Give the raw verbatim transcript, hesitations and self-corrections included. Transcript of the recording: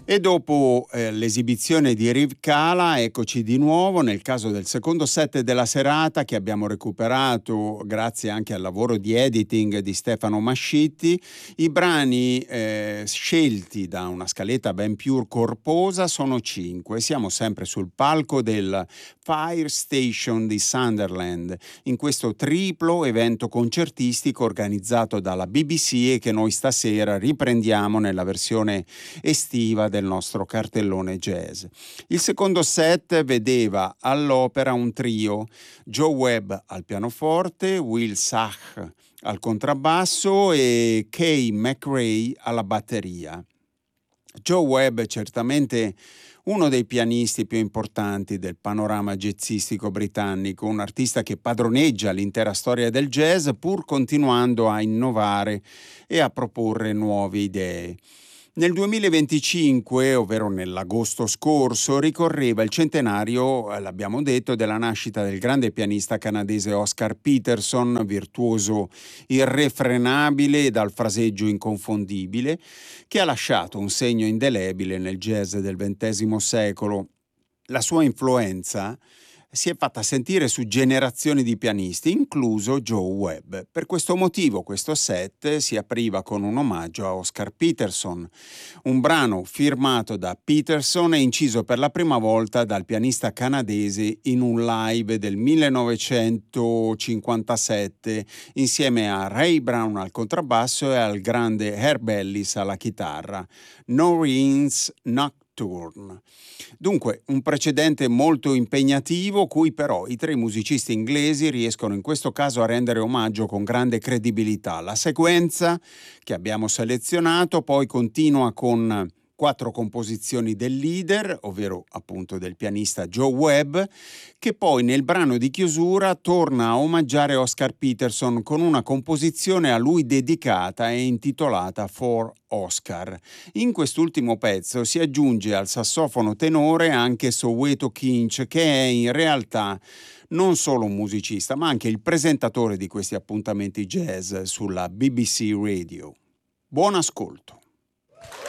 E dopo eh, l'esibizione di Riv Kala, eccoci di nuovo nel caso del secondo set della serata, che abbiamo recuperato grazie anche al lavoro di editing di Stefano Mascitti. I brani eh, scelti da una scaletta ben più corposa sono cinque. Siamo sempre sul palco del Fire Station di Sunderland, in questo triplo evento concertistico organizzato dalla B B C e che noi stasera riprendiamo nella versione estiva del nostro cartellone jazz. Il secondo set vedeva all'opera un trio: Joe Webb al pianoforte, Will Sach al contrabbasso e Kay McRae alla batteria. Joe Webb è certamente uno dei pianisti più importanti del panorama jazzistico britannico, un artista che padroneggia l'intera storia del jazz pur continuando a innovare e a proporre nuove idee. Nel duemilaventicinque, ovvero nell'agosto scorso, ricorreva il centenario, l'abbiamo detto, della nascita del grande pianista canadese Oscar Peterson, virtuoso irrefrenabile e dal fraseggio inconfondibile, che ha lasciato un segno indelebile nel jazz del ventesimo secolo. La sua influenza si è fatta sentire su generazioni di pianisti, incluso Joe Webb. Per questo motivo questo set si apriva con un omaggio a Oscar Peterson, un brano firmato da Peterson e inciso per la prima volta dal pianista canadese in un live del millenovecentocinquantasette insieme a Ray Brown al contrabbasso e al grande Herb Ellis alla chitarra. No Rings Nocturne. Dunque, un precedente molto impegnativo, cui però i tre musicisti inglesi riescono in questo caso a rendere omaggio con grande credibilità. La sequenza che abbiamo selezionato poi continua con quattro composizioni del leader, ovvero appunto del pianista Joe Webb, che poi nel brano di chiusura torna a omaggiare Oscar Peterson con una composizione a lui dedicata e intitolata For Oscar. In quest'ultimo pezzo si aggiunge al sassofono tenore anche Soweto Kinch, che è in realtà non solo un musicista, ma anche il presentatore di questi appuntamenti jazz sulla B B C Radio. Buon ascolto.